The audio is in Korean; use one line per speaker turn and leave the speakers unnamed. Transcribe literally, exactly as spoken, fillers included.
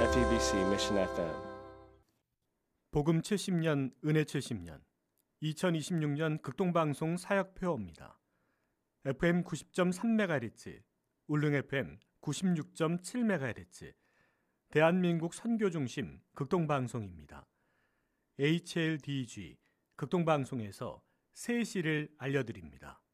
에프이비씨 Mission 에프엠.
복음 칠십 년, 은혜 칠십 년, 이천이십육 년 극동방송 사역표어입니다. 에프엠 구십 점 삼 메가헤르츠, 울릉 에프엠 구십육 점 칠 메가헤르츠, 대한민국 선교중심 극동방송입니다. 에이치엘디지 극동방송에서 새 시를 알려드립니다.